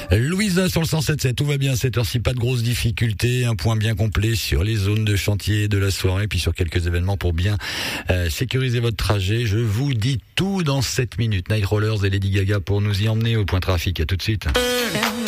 Louisa sur le 107.7, tout va bien à cette heure-ci, pas de grosses difficultés, un point bien complet sur les zones de chantier de la soirée, puis sur quelques événements pour bien sécuriser votre trajet. Je vous dis tout dans 7 minutes. Night Rollers et Lady Gaga pour nous y emmener au point trafic. À tout de suite.